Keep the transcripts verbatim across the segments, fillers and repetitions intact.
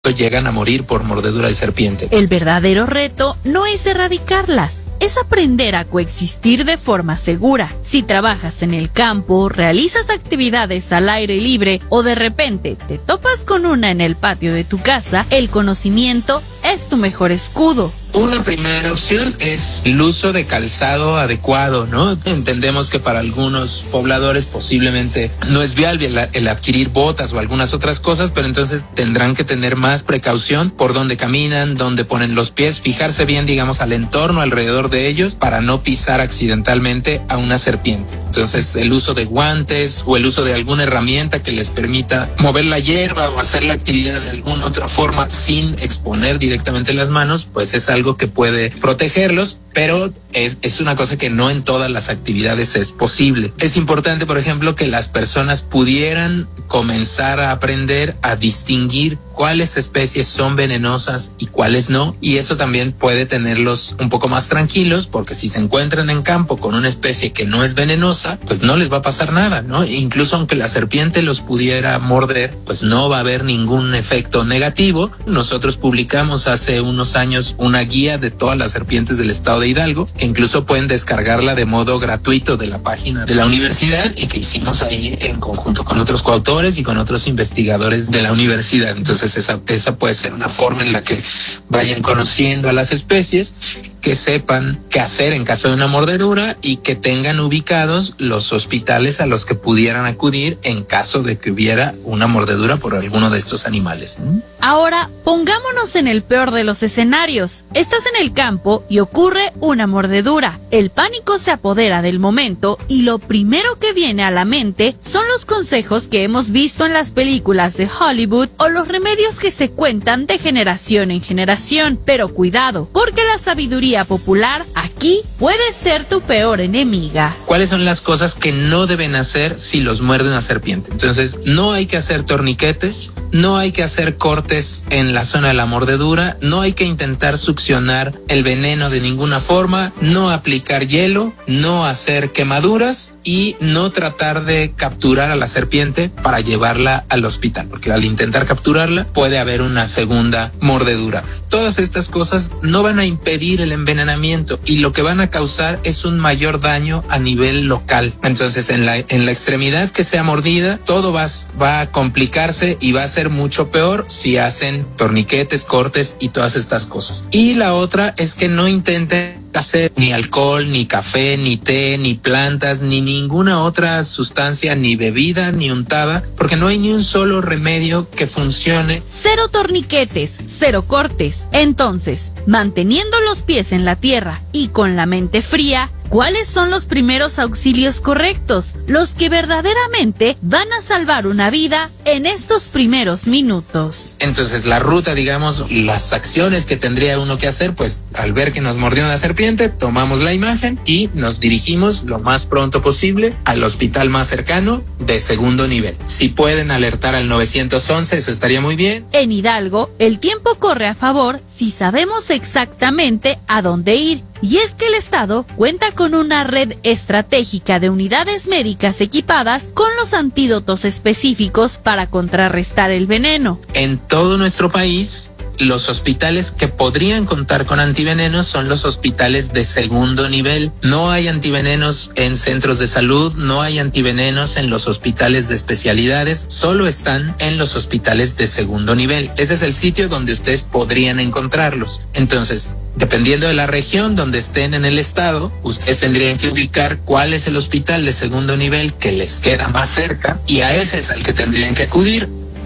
llegan a morir por mordedura de serpiente. El verdadero reto no es erradicarlas, es aprender a coexistir de forma segura. Si trabajas en el campo, realizas actividades al aire libre o de repente te topas con una en el patio de tu casa, el conocimiento es tu mejor escudo. Una primera opción es el uso de calzado adecuado, ¿no? Entendemos que para algunos pobladores posiblemente no es viable el, el adquirir botas o algunas otras cosas, pero entonces tendrán que tener más precaución por dónde caminan, dónde ponen los pies, fijarse bien, digamos, al entorno alrededor de ellos para no pisar accidentalmente a una serpiente. Entonces, el uso de guantes o el uso de alguna herramienta que les permita mover la hierba o hacer la actividad de alguna otra forma sin exponer directamente las manos, pues es algo que puede protegerlos, pero es, es una cosa que no en todas las actividades es posible. Es importante, por ejemplo, que las personas pudieran comenzar a aprender a distinguir cuáles especies son venenosas y cuáles no, y eso también puede tenerlos un poco más tranquilos, porque si se encuentran en campo con una especie que no es venenosa, pues no les va a pasar nada, ¿no? E incluso aunque la serpiente los pudiera morder, pues no va a haber ningún efecto negativo. Nosotros publicamos hace unos años una guía de todas las serpientes del estado de Hidalgo, que incluso pueden descargarla de modo gratuito de la página de la universidad y que hicimos ahí en conjunto con otros coautores y con otros investigadores de la universidad. Entonces esa, esa puede ser una forma en la que vayan conociendo a las especies, que sepan qué hacer en caso de una mordedura y que tengan ubicados los hospitales a los que pudieran acudir en caso de que hubiera una mordedura por alguno de estos animales. Ahora, pongámonos en el peor de los escenarios. Estás en el campo y ocurre una mordedura. El pánico se apodera del momento y lo primero que viene a la mente son los consejos que hemos visto en las películas de Hollywood o los remedios que se cuentan de generación en generación. Pero cuidado, porque la sabiduría popular aquí puede ser tu peor enemiga. ¿Cuáles son las cosas que no deben hacer si los muerde una serpiente? Entonces, no hay que hacer torniquetes, no hay que hacer cortes en la zona de la mordedura, no hay que intentar succionar el veneno de ninguna forma, no aplicar hielo, no hacer quemaduras y no tratar de capturar a la serpiente para llevarla al hospital, porque al intentar capturarla puede haber una segunda mordedura. Todas estas cosas no van a impedir el envenenamiento y lo que van a causar es un mayor daño a nivel local. Entonces, en la, en la extremidad que sea mordida, todo va, va a complicarse y va a ser mucho peor si hacen torniquetes, cortes y todas estas cosas. Y la otra es que no intenten hacer ni alcohol, ni café, ni té, ni plantas, ni ninguna otra sustancia, ni bebida, ni untada, porque no hay ni un solo remedio que funcione. Cero torniquetes, cero cortes. Entonces, manteniendo los pies en la tierra y con la mente fría, ¿cuáles son los primeros auxilios correctos? Los que verdaderamente van a salvar una vida en estos primeros minutos. Entonces, la ruta, digamos, las acciones que tendría uno que hacer, pues al ver que nos mordió una serpiente, tomamos la imagen y nos dirigimos lo más pronto posible al hospital más cercano de segundo nivel. Si pueden alertar al nueve once, eso estaría muy bien. En Hidalgo, el tiempo corre a favor si sabemos exactamente a dónde ir. Y es que el Estado cuenta con una red estratégica de unidades médicas equipadas con los antídotos específicos para contrarrestar el veneno. En todo nuestro país, los hospitales que podrían contar con antivenenos son los hospitales de segundo nivel. No hay antivenenos en centros de salud, no hay antivenenos en los hospitales de especialidades, solo están en los hospitales de segundo nivel. Ese es el sitio donde ustedes podrían encontrarlos. Entonces, dependiendo de la región donde estén en el estado, ustedes tendrían que ubicar cuál es el hospital de segundo nivel que les queda más cerca y a ese es al que tendrían que acudir.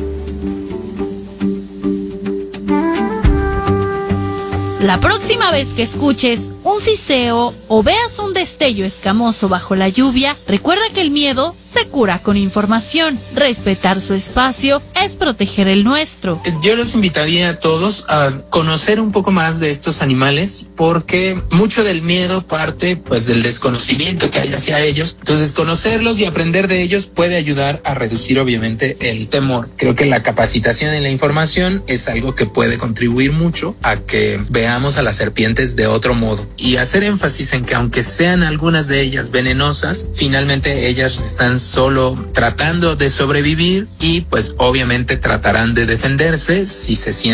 La próxima vez que escuches un siseo o veas un destello escamoso bajo la lluvia, recuerda que el miedo se cura con información. Respetar su espacio es proteger el nuestro. Yo los invitaría a todos a conocer un poco más de estos animales, porque mucho del miedo parte pues del desconocimiento que hay hacia ellos. Entonces, conocerlos y aprender de ellos puede ayudar a reducir obviamente el temor. Creo que la capacitación y la información es algo que puede contribuir mucho a que veamos a las serpientes de otro modo. Y hacer énfasis en que aunque sean algunas de ellas venenosas, finalmente ellas están solo tratando de sobrevivir y pues obviamente obviamente tratarán de defenderse si se sienten